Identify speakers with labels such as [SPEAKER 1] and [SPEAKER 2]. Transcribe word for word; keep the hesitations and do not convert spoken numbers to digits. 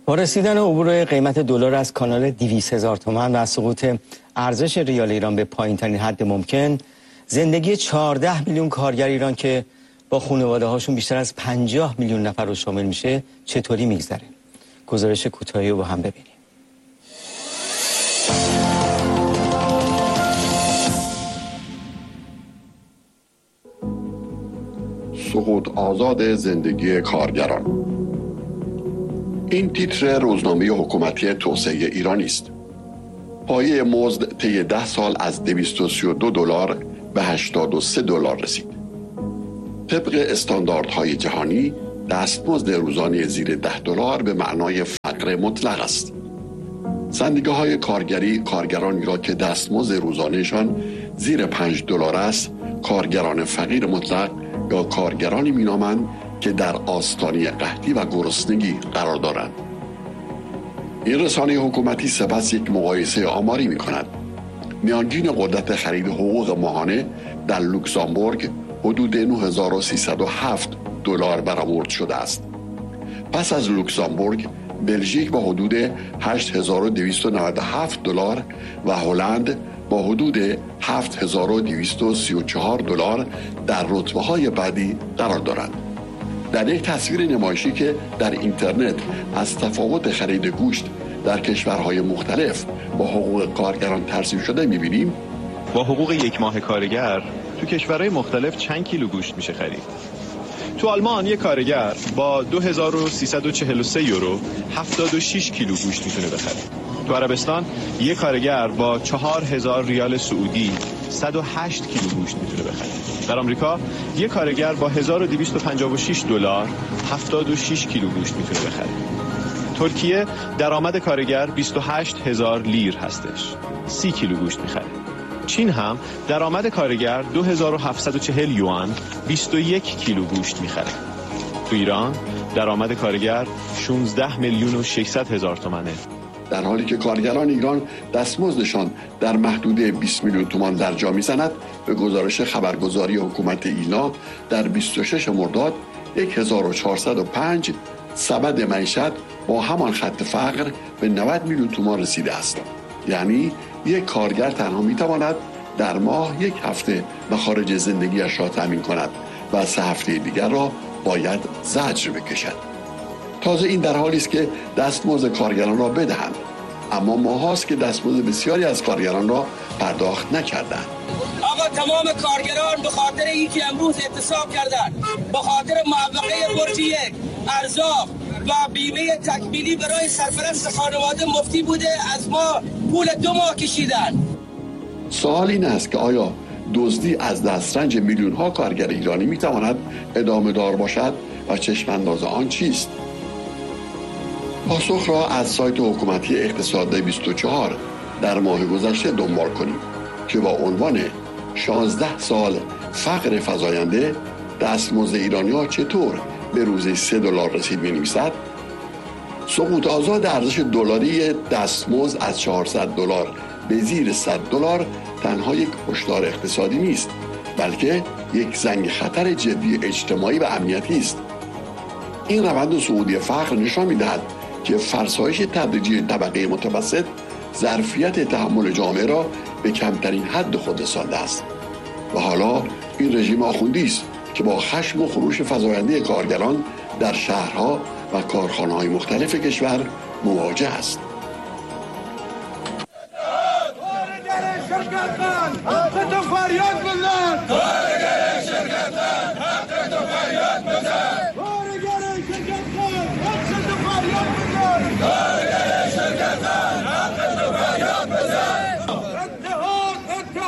[SPEAKER 1] با رسیدن عبور قیمت دلار از کانال دویست هزار تومان و سقوط ارزش ریال ایران به پایین ترین حد ممکن، زندگی چهارده میلیون کارگر ایران که با خانواده هاشون بیشتر از پنجاه میلیون نفر رو شامل میشه چطوری میگذره؟ گزارش کوتاهی رو با هم ببینیم.
[SPEAKER 2] سقوط آزاد زندگی کارگران. این تیتر روزنامه حکومتی توسعه ایرانی است. پایه مزد طی ده سال از دویست و سی و دو دلار به هشتاد و سه دلار رسید. طبق استانداردهای جهانی دستمزد روزانه زیر ده دلار به معنای فقر مطلق است. سندیکاهای کارگری کارگرانی را که دستمزد روزانهشان زیر پنج دلار است کارگران فقیر مطلق یا کارگرانی مینامند که در آستانه قحطی و گرسنگی قرار دارند. این رسانه حکومتی سپس یک مقایسه آماری می کند. میانگین قدرت خرید حقوق ماهانه در لوکزامبورگ حدود نه هزار و سیصد و هفت دلار برآورد شده است. پس از لوکزامبورگ، بلژیک با حدود هشت هزار و دویست و نود و هفت دلار و هلند با حدود هفت هزار و دویست و سی و چهار دلار در رتبه‌های بعدی قرار دارند. در یک تصویر نمایشی که در اینترنت از تفاوت خرید گوشت در کشورهای مختلف با حقوق کارگران ترسیم شده می‌بینیم
[SPEAKER 3] با حقوق یک ماه کارگر تو کشورهای مختلف چند کیلو گوشت میشه خرید. تو آلمان یک کارگر با دو هزار و سیصد و چهل و سه یورو هفتاد و شش کیلو گوشت میتونه بخره. تو عربستان یک کارگر با چهار هزار ریال سعودی صد و هشت کیلو گوشت میتونه بخره. در آمریکا یک کارگر با هزار و دویست و پنجاه و شش دلار هفتاد و شش کیلو گوشت میتونه بخره. ترکیه درآمد کارگر بیست و هشت هزار لیر هستش. سی کیلو گوشت میخره. چین هم درآمد کارگر دو هزار و هفتصد و چهل یوان بیست و یک کیلو گوشت میخره. تو ایران درآمد کارگر شانزده میلیون و ششصد هزار تومانه.
[SPEAKER 2] در حالی که کارگران ایران دستمزدشان در محدوده بیست میلیون تومان در جا میزند، به گزارش خبرگزاری حکومت اینا در بیست و شش مرداد هزار و چهارصد و پنج سبد معیشت با همان خط فقر به نود میلیون تومان رسیده است. یعنی یک کارگر تنها میتواند در ماه یک هفته مخارج زندگیش را تامین کند و سه هفته دیگر را باید زجر بکشد. تازه این در حالی است که دستمزد کارگران را بدهند، اما ماهاست که دستمزد بسیاری از کارگران را پرداخت نکردند.
[SPEAKER 4] آقا تمام کارگران به خاطر اینکه امروز اعتصاب کردند، به خاطر موافقه برج یک، ارزاق و بیمه تکمیلی برای سرپرست خانواده مفتی بوده، از ما پول دو ماه کشیدن.
[SPEAKER 2] سوال این است که آیا دزدی از دسترنج میلیون ها کارگر ایرانی میتواند ادامه دار باشد و چشم انداز آن چیست؟ پاسخ را از سایت حکومتی اقتصاد بیست و چهار در ماه گذشته دنبال کنیم که با عنوان شانزده سال فقر فزاینده دستمزد ایرانی‌ها چطور به روزی سه دلار رسید می‌نویسد. سقوط آزاد ارزش دلاری دستمزد از چهارصد دلار به زیر صد دلار تنها یک هشدار اقتصادی نیست، بلکه یک زنگ خطر جدی اجتماعی و امنیتی است. این روند صعودی فقر نشان می‌دهد که فرسایش تدریجی طبقه متوسط ظرفیت تحمل جامعه را به کمترین حد خود رسانده است و حالا این رژیم آخوندی است که با خشم و خروش فزاینده کارگران در شهرها و کارخانه‌های مختلف کشور مواجه است.
[SPEAKER 5] فریاد بلند